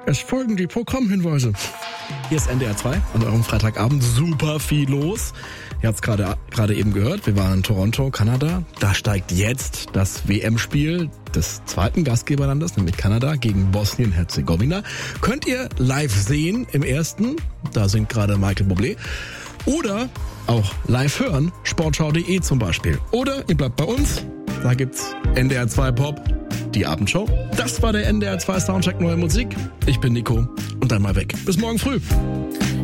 Es folgen die Programmhinweise. Hier ist NDR 2 an eurem Freitagabend. Super viel los. Ihr habt es gerade eben gehört. Wir waren in Toronto, Kanada. Da steigt jetzt das WM-Spiel des zweiten Gastgeberlandes, nämlich Kanada, gegen Bosnien-Herzegowina. Könnt ihr live sehen im ersten. Da singt gerade Michael Bublé. Oder auch live hören, sportschau.de zum Beispiel. Oder ihr bleibt bei uns. Da gibt's NDR 2 Pop, die Abendshow. Das war der NDR 2 Soundcheck Neue Musik. Ich bin Nico und dann mal weg. Bis morgen früh.